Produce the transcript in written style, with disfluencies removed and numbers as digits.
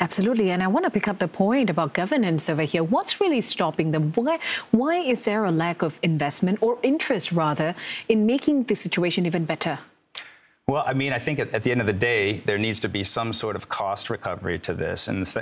Absolutely. And I want to pick up the point about governance over here. What's really stopping them? Why is there a lack of investment or interest, rather, in making the situation even better? Well, I mean, I think at the end of the day, there needs to be some sort of cost recovery to this. And